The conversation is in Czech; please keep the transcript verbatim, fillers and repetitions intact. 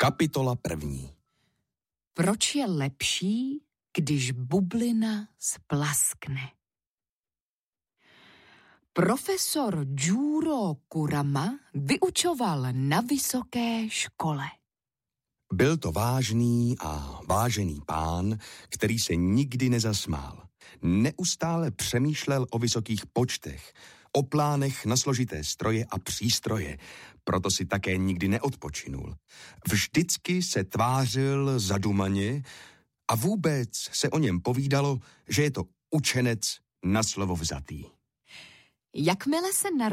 Kapitola první. Proč je lepší, když bublina splaskne? Profesor Juro Kurama vyučoval na vysoké škole. Byl to vážný a vážený pán, který se nikdy nezasmál. Neustále přemýšlel o vysokých počtech, o plánech na složité stroje a přístroje, proto si také nikdy neodpočinul. Vždycky se tvářil zadumaně a vůbec se o něm povídalo, že je to učenec na slovo vzatý. Jakmile se narodil